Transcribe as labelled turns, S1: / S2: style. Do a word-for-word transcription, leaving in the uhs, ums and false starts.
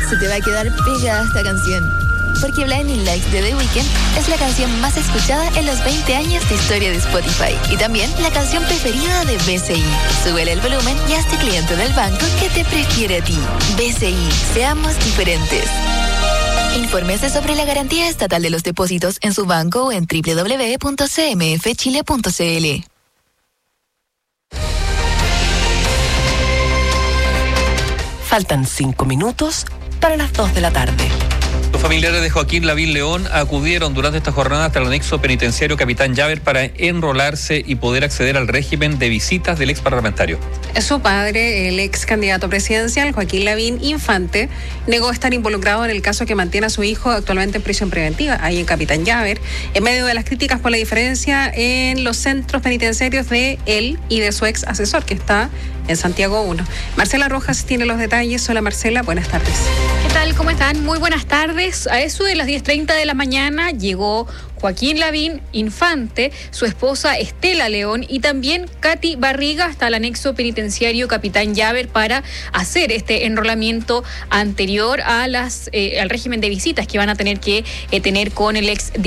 S1: se te va a quedar pegada esta canción. Porque Blinding Lights de The Weeknd es la canción más escuchada en los veinte años de historia de Spotify y también la canción preferida de B C I. Súbele el volumen y hazte cliente del banco que te prefiere a ti. B C I, seamos diferentes. Infórmese sobre la garantía estatal de los depósitos en su banco o en doble u doble u doble u punto c m f chile punto c l.
S2: Faltan cinco minutos para las dos de la tarde.
S3: Los familiares de Joaquín Lavín León acudieron durante esta jornada hasta el anexo penitenciario Capitán Llaver para enrolarse y poder acceder al régimen de visitas del ex parlamentario.
S4: Su padre, el ex candidato presidencial, Joaquín Lavín Infante, negó estar involucrado en el caso que mantiene a su hijo actualmente en prisión preventiva, ahí en Capitán Llaver, en medio de las críticas por la diferencia en los centros penitenciarios de él y de su ex asesor, que está en Santiago uno. Marcela Rojas tiene los detalles. Hola Marcela, buenas tardes.
S5: ¿Qué tal? ¿Cómo están? Muy buenas tardes. A eso de las diez treinta de la mañana llegó Joaquín Lavín Infante, su esposa Estela León y también Katy Barriga hasta el anexo penitenciario Capitán Llaver para hacer este enrolamiento anterior a las eh, al régimen de visitas que van a tener que eh, tener con el ex